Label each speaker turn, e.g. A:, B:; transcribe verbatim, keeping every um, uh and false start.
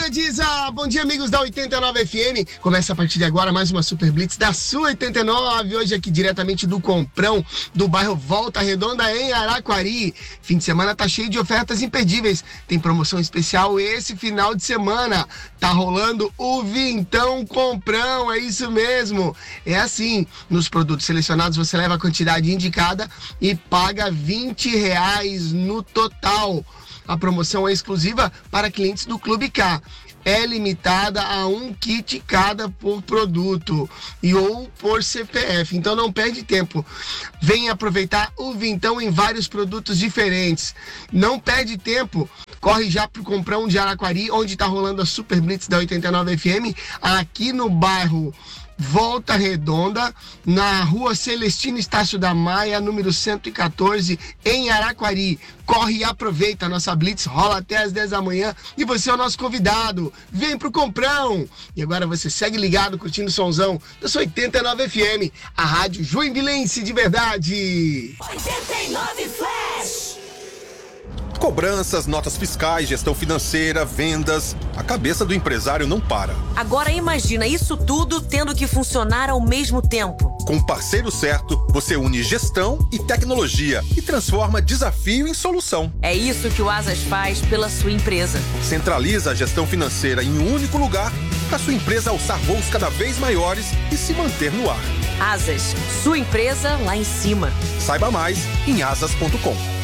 A: Disa! Bom dia, amigos da oitenta e nove F M. Começa a partir de agora mais uma Super Blitz da sua oitenta e nove. Hoje aqui diretamente do Comprão, do bairro Volta Redonda, em Araquari. Fim de semana tá cheio de ofertas imperdíveis. Tem promoção especial esse final de semana. Tá rolando o Vintão Comprão, é isso mesmo. É assim, nos produtos selecionados você leva a quantidade indicada e paga vinte reais no total. A promoção é exclusiva para clientes do Clube K. É limitada a um kit cada por produto e ou por C P F. Então não perde tempo. Venha aproveitar o Vintão em vários produtos diferentes. Não perde tempo. Corre já pro Comprão de Araquari, onde está rolando a Super Blitz da oitenta e nove F M, aqui no bairro Volta Redonda, na rua Celestino Estácio da Maia, número cento e quatorze, em Araquari. Corre e aproveita, a nossa Blitz rola até às dez da manhã e você é o nosso convidado. Vem pro Comprão! E agora você segue ligado, curtindo o sonzão da sua oitenta e nove F M, a rádio joinvilense de verdade.
B: oitenta e nove Flash!
C: Cobranças, notas fiscais, gestão financeira, vendas. A cabeça do empresário não para.
D: Agora imagina isso tudo tendo que funcionar ao mesmo tempo.
C: Com o parceiro certo, você une gestão e tecnologia e transforma desafio em solução.
D: É isso que o Asas faz pela sua empresa.
C: Centraliza a gestão financeira em um único lugar para sua empresa alçar voos cada vez maiores e se manter no ar.
D: Asas, sua empresa lá em cima.
C: Saiba mais em asas ponto com.